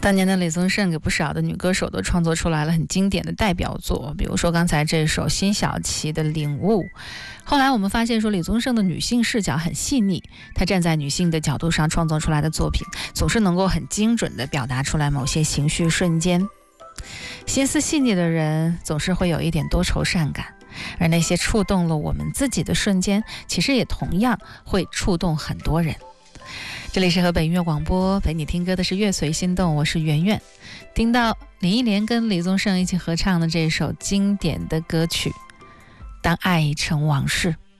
当年的李宗盛给不少的女歌手都创作出来了很经典的代表作，比如说刚才这首辛晓琪的《领悟》。后来我们发现说，李宗盛的女性视角很细腻，他站在女性的角度上创作出来的作品，总是能够很精准地表达出来某些情绪瞬间。心思细腻的人总是会有一点多愁善感，而那些触动了我们自己的瞬间，其实也同样会触动很多人。这里是河北音乐广播，陪你听歌的是乐随心动，我是圆圆。听到林忆莲跟李宗盛一起合唱的这首经典的歌曲《当爱成往事》。